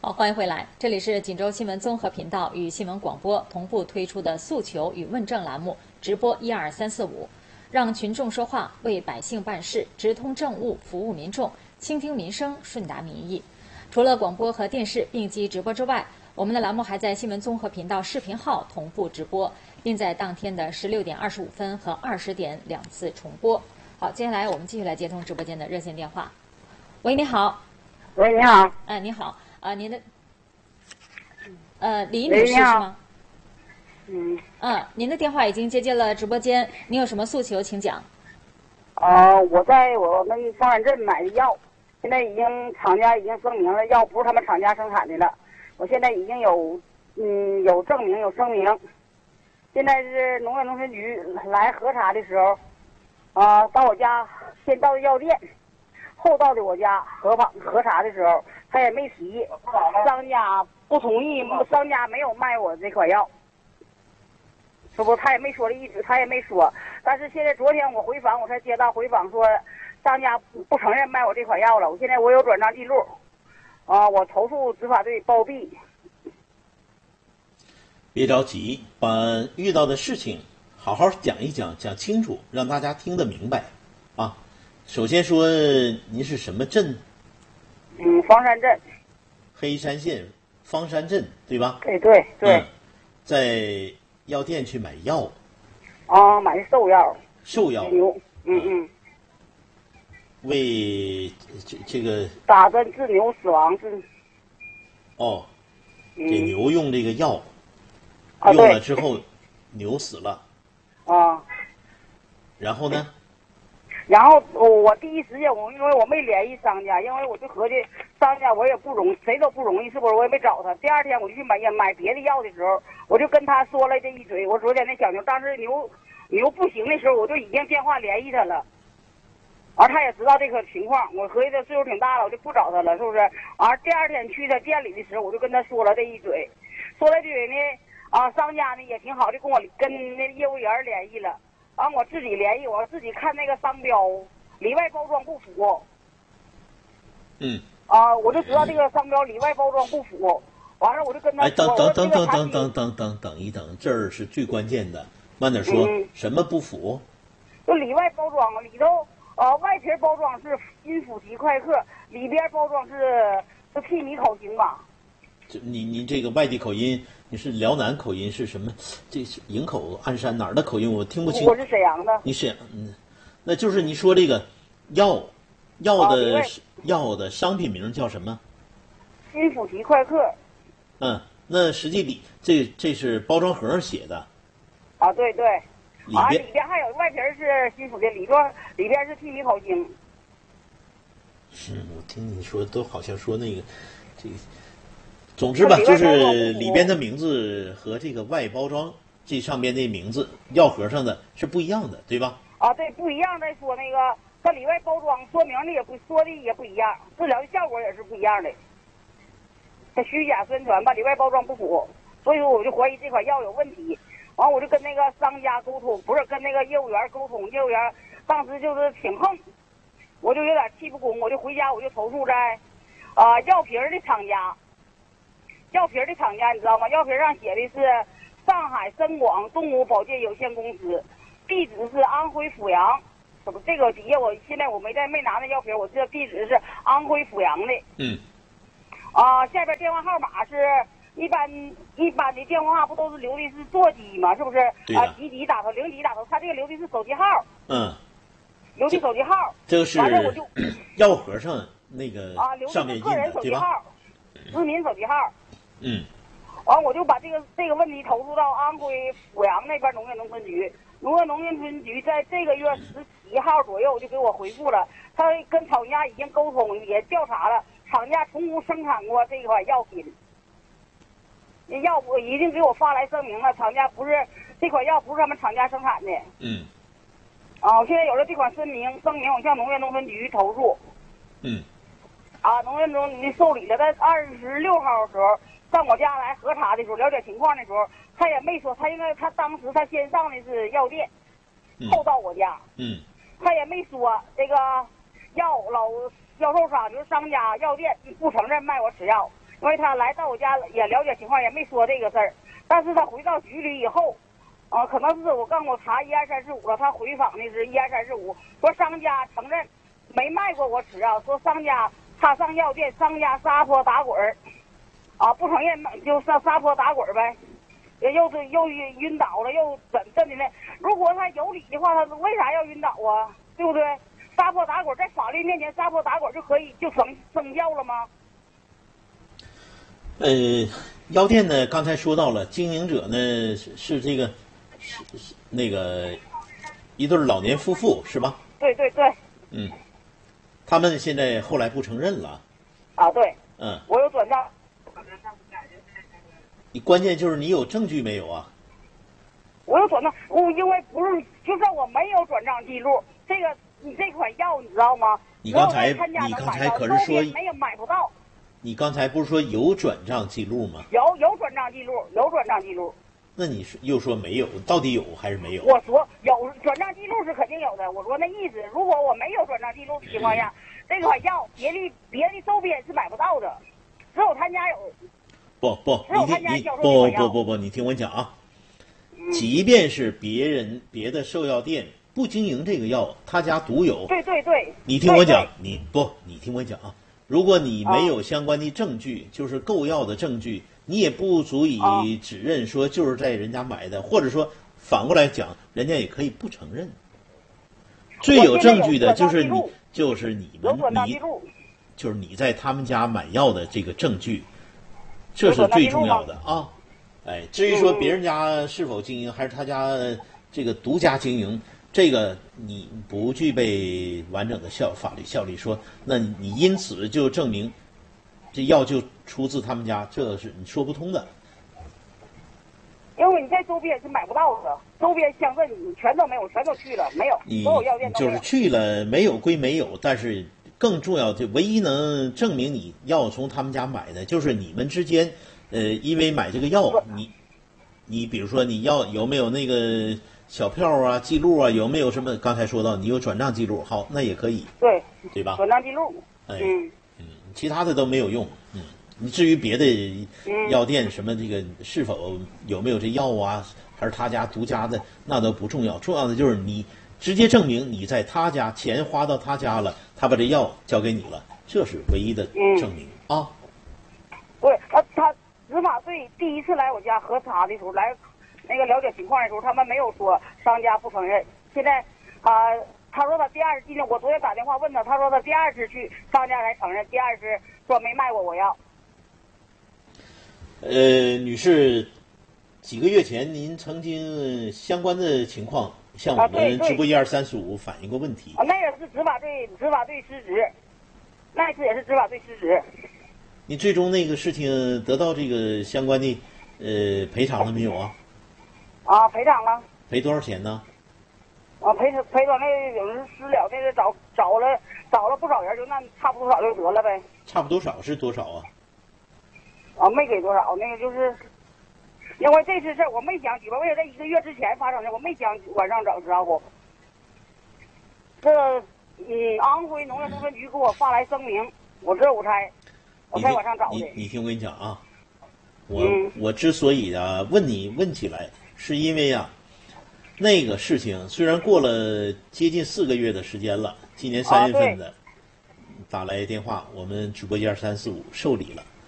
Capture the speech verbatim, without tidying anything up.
好，欢迎回来，这里是锦州新闻综合频道与新闻广播同步推出的诉求与问政栏目，直播一二三四五，让群众说话，为百姓办事，直通政务，服务民众，倾听民生，顺达民意。除了广播和电视并机直播之外，我们的栏目还在新闻综合频道视频号同步直播，并在当天的十六点二十五分和二十点两次重播。好，接下来我们继续来接通直播间的热线电话。喂，你好。 喂，你好。 哎，你好。啊，您的，呃，李女士是吗？ 嗯。 嗯，您的电话已经接进了直播间，您有什么诉求，请讲。 啊、呃，我在我们方山镇买的药，现在已经厂家已经声明了，药不是他们厂家生产的了。我现在已经有，嗯，有证明，有声明。现在是农业农村局来核查的时候，啊、呃，到我家先到的药店，后到的我家核访核查的时候。他也没提，商家不同意，商家没有卖我这款药，是不？他也没说这意思，他也没说。但是现在昨天我回访，我才接到回访说，商家不承认卖我这款药了。我现在我有转账记录，啊、呃，我投诉执法队包庇。 别着急，把遇到的事情好好讲一讲，讲清楚，让大家听得明白，啊。首先说，您是什么镇？ 嗯，方山镇， 黑山县方山镇，对吧？ 对对对、 嗯。在药店去买药。 啊，买的兽药。 兽药。 牛，嗯嗯。 为这这个。 打针治牛死亡是。 哦。给牛用这个药。 嗯、 用了之后，牛死了。 啊。 然后呢？ 然后我我第一时间我因为我没联系商家，因为我就合计商家我也不容谁都不容易，是不是？我也没找他。第二天我就去买买别的药的时候，我就跟他说了这一嘴。我昨天那小牛当时牛牛不行的时候，我就已经电话联系他了，而他也知道这个情况。我合计他岁数挺大了，我就不找他了，是不是？而第二天去他店里的时候，我就跟他说了这一嘴，说了这嘴呢啊，商家呢也挺好的，跟我跟那业务员联系了。完、啊，我自己联系，我自己看那个商标，里外包装不符。 嗯。 啊，我就知道这个商标里外包装不符。完了，我就跟他说。 哎，等等等等等等等等等一等，这儿是最关键的，慢点说。 嗯、 什么不符？ 就里外包装里头，呃，外皮包装是金辅吉快克，里边包装是是媲米口型吧？ 这你你这个外地口音。你是辽南口音是什么？这是营口、鞍山哪儿的口音？我听不清。 我是沈阳的。 你沈阳，嗯，那就是你说这个药，药的、啊、药的商品名叫什么？ 金辅吉快克。 嗯，那实际里这这是包装盒写的。 啊，对对。 里边、 啊、里边还有外皮是金辅的，里边里边是媲米口型。 是我听你说都好像说那个这个。总之吧，就是里边的名字和这个外包装这上边的名字，药盒上的是不一样的，对吧？ 啊，对，不一样。再说那个，它里外包装说明的也不说的也不一样，治疗的效果也是不一样的。它虚假宣传吧，里外包装不符，所以说我就怀疑这款药有问题。完，我就跟那个商家沟通，不是跟那个业务员沟通，业务员当时就是挺横，我就有点气不公，我就回家我就投诉在啊、呃、药瓶的厂家。药瓶的厂家你知道吗？药瓶上写的是上海深广动物保健有限公司，地址是安徽阜阳。怎么这个底下我现在我没在没拿那药瓶，我这地址是安徽阜阳的。 嗯。 啊、呃，下边电话号码是一般一般的电话不都是留的是座机吗？是不是？啊，几几打头，零几打头，他这个留的是手机号。 嗯。 留的手机号。 这个是。 完了我就。 药盒上那个啊，留的是个人手机号，市民手机号。 嗯， 完我就把这个这个问题投诉到安徽阜阳那边农业农村局，农业农村局在这个月十七号左右就给我回复了，他跟厂家已经沟通，也调查了，厂家从无生产过这款药品，药我已经给我发来声明了，厂家不是这款药不是他们厂家生产的。 嗯。 啊，我现在有了这款声明，声明我向农业农村局投诉。 嗯。 啊，农业农村受理了，在二十六号的时候。上我家来核查的时候，了解情况的时候，他也没说，他应该他当时他先上的是药店，后到我家， 嗯， 他也没说这个药老销售商就是商家药店不承认卖我此药， 因为他来到我家也了解情况，也没说这个事儿。但是他回到局里以后，啊、呃，可能是我刚我查一二三四五了，他回访的是一二三四五，说商家承认没卖过我吃啊，说商家他上药店，商家撒泼打滚儿，啊，不承认就上撒泼打滚儿呗，又是又晕倒了，又怎怎的呢？如果他有理的话，他为啥要晕倒啊？对不对？撒泼打滚在法律面前撒泼打滚就可以就生生效了吗？ 呃，药店呢，刚才说到了，经营者呢是是这个是是那个一对老年夫妇是吧？ 对对对。 嗯，他们现在后来不承认了。 啊，对。 嗯。 我有转账。 你关键就是你有证据没有啊？ 我有转账，我因为不是，就算我没有转账记录，这个你这款药你知道吗？ 你刚才你刚才可是说没有买不到。 你刚才不是说有转账记录吗？ 有有转账记录，有转账记录。 那你是又说没有，到底有还是没有？ 我说有转账记录是肯定有的。我说那意思，如果我没有转账记录的情况下，这款药别的别的周边是买不到的，只有他家有。 不不，你听你不不不不，你听我讲啊。即便是别人别的售药店不经营这个药，他家独有。 对对对。 你听我讲，你不，你听我讲啊。如果你没有相关的证据，就是购药的证据，你也不足以指认说就是在人家买的，或者说反过来讲，人家也可以不承认。最有证据的就是你，就是你们你，就是你在他们家买药的这个证据，这是最重要的啊。哎，至于说别人家是否经营，还是他家这个独家经营，这个你不具备完整的效法律效力说，那你因此就证明这药就出自他们家，这是你说不通的。 因为你在周边是买不到的，周边乡镇你全都没有，全都去了，没有，所有药店都没有。 就是去了，没有归没有，但是更重要的，唯一能证明你药从他们家买的，就是你们之间。呃，因为买这个药，你，你比如说你要有没有那个小票啊、记录啊，有没有什么？刚才说到你有转账记录，好，那也可以， 对， 对吧？ 转账记录， 哎，嗯嗯，其他的都没有用，嗯，你至于别的药店什么这个是否有没有这药啊，还是他家独家的，那都不重要，重要的就是你直接证明你在他家钱花到他家了，他把这药交给你了，这是唯一的证明、嗯、啊。 对，他他。执法队第一次来我家核查的时候，来那个了解情况的时候，他们没有说商家不承认。现在啊、呃，他说他第二次，今天我昨天打电话问他，他说他第二次去商家才承认，第二次说没卖过我药。 呃，女士，几个月前您曾经相关的情况向我们直播一二三四五反映过问题。 啊，那也是执法队执法队失职，那一次也是执法队失职。 你最终那个事情得到这个相关的呃赔偿了没有啊？ 啊，赔偿了。 赔多少钱呢？ 啊，赔赔到那有人私了，那个找找了找了不少人，就那差不多少就得了呗。 差不多少是多少啊？ 啊，没给多少，那个就是因为这次事我没想举报，为了在一个月之前发生的，我没想往上整，知道不？这嗯，安徽农业农村局给我发来声明，我这我才。我才往上找的。 你你听我跟你讲啊，我、嗯、我之所以啊问你问起来，是因为啊，那个事情虽然过了接近四个月的时间了，今年三月份的、啊、打来电话，我们直播一二三四五受理了，